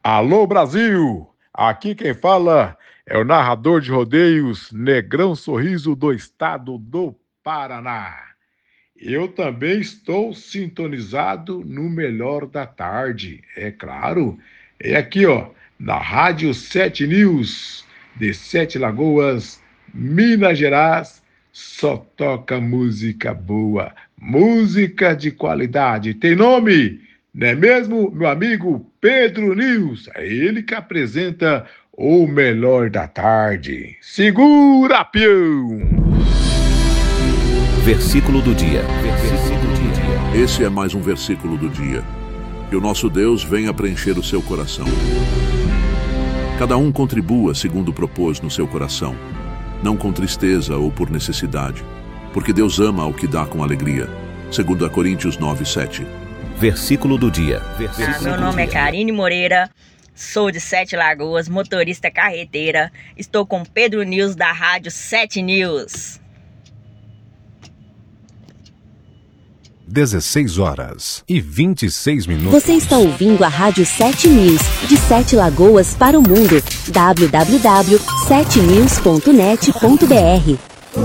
Alô Brasil, aqui quem fala é o narrador de rodeios Negrão Sorriso do estado do Paraná. Eu também estou sintonizado no melhor da tarde, é claro. É aqui, ó, na Rádio 7 News, de Sete Lagoas, Minas Gerais, só toca música boa, música de qualidade. Tem nome? Não é mesmo, meu amigo Pedro News? É ele que apresenta o melhor da tarde. Segura, peão! Versículo do dia. Esse é mais um versículo do dia. Que o nosso Deus venha preencher o seu coração. Cada um contribua segundo propôs no seu coração, não com tristeza ou por necessidade, porque Deus ama ao que dá com alegria. Segundo a Coríntios 9:7. Versículo do dia. Meu nome é Karine Moreira, sou de Sete Lagoas, motorista carreteira. Estou com Pedro News da Rádio 7 News. 16h26. Você está ouvindo a Rádio 7 News, de Sete Lagoas para o mundo. www.7news.net.br